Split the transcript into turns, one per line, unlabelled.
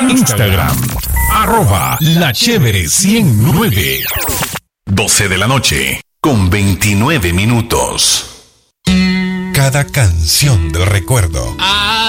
Instagram, @lachévere109. 12 de la noche, con 29 minutos. Cada canción del recuerdo.